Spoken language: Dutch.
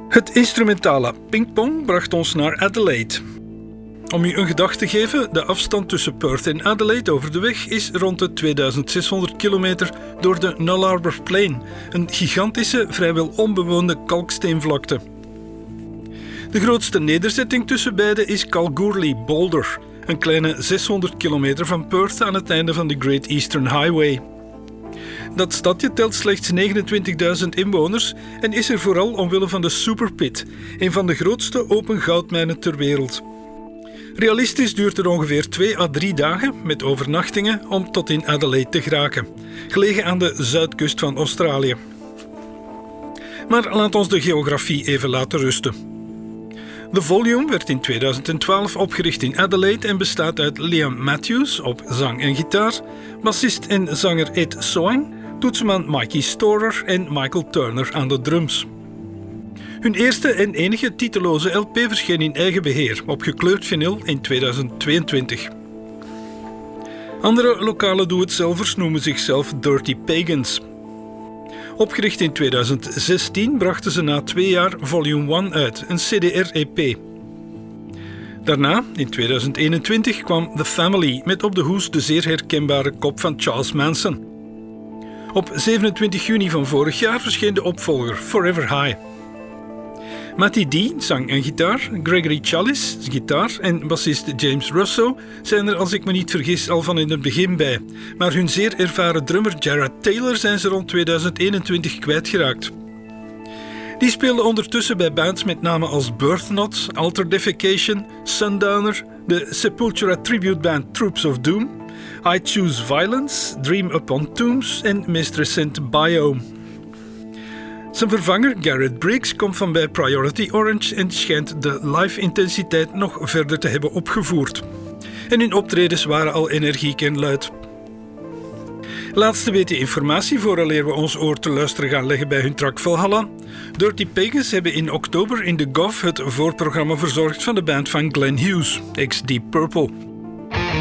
Het instrumentale Pingpong bracht ons naar Adelaide. Om u een gedachte te geven, de afstand tussen Perth en Adelaide over de weg is rond de 2600 kilometer door de Nullarbor Plain, een gigantische, vrijwel onbewoonde kalksteenvlakte. De grootste nederzetting tussen beide is Kalgoorlie Boulder, een kleine 600 kilometer van Perth aan het einde van de Great Eastern Highway. Dat stadje telt slechts 29.000 inwoners en is er vooral omwille van de Superpit, een van de grootste open goudmijnen ter wereld. Realistisch duurt het ongeveer 2 à 3 dagen met overnachtingen om tot in Adelaide te geraken, gelegen aan de zuidkust van Australië. Maar laat ons de geografie even laten rusten. The Volume werd in 2012 opgericht in Adelaide en bestaat uit Liam Matthews op zang en gitaar, bassist en zanger Ed Soang, toetsman Mikey Storer en Michael Turner aan de drums. Hun eerste en enige titeloze LP verscheen in eigen beheer op gekleurd vinyl in 2022. Andere lokale doe-het-zelvers noemen zichzelf Dirty Pagans. Opgericht in 2016 brachten ze na 2 jaar Volume 1 uit, een CDR-EP. Daarna, in 2021, kwam The Family met op de hoes de zeer herkenbare kop van Charles Manson. Op 27 juni van vorig jaar verscheen de opvolger Forever High. Matty D, zang en gitaar, Gregory Chalice, gitaar en bassist James Russo zijn er, als ik me niet vergis, al van in het begin bij. Maar hun zeer ervaren drummer Jared Taylor zijn ze rond 2021 kwijtgeraakt. Die speelden ondertussen bij bands met namen als Birthknot, Alter Defecation, Sundowner, de Sepultura tributeband Troops of Doom, I Choose Violence, Dream Upon Tombs en meest recent Biome. Zijn vervanger Garrett Briggs komt van bij Priority Orange en schijnt de live-intensiteit nog verder te hebben opgevoerd. En hun optredens waren al energiek en luid. Laatste weten informatie vooraleer we ons oor te luisteren gaan leggen bij hun track Valhalla. Dirty Pagans hebben in oktober in de Gov het voorprogramma verzorgd van de band van Glenn Hughes, ex Deep Purple.